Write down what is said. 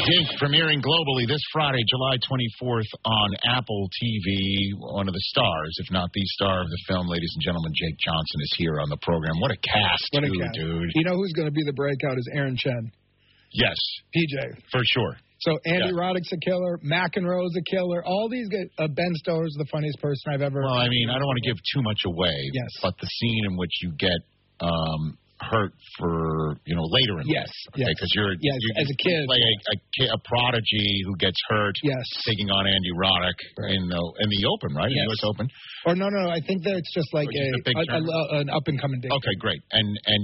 Dink premiering globally this Friday, July 24th on Apple TV. One of the stars, if not the star of the film, ladies and gentlemen, Jake Johnson is here on the program. What a cast, dude. You know who's going to be the breakout is Aaron Chen. Yes. PJ. For sure. So Andy Roddick's a killer. McEnroe's a killer. All these guys. Ben Stiller's the funniest person I've ever. Well, I mean, I don't want to give too much away. Yes. But the scene in which you get hurt for, later in life. Yes. Because you're as a kid. Play a prodigy who gets hurt. Yes. Taking on Andy Roddick in the Open, right? Yes. The U.S. Open. Or no. I think that it's just like an up and coming. Okay, great. And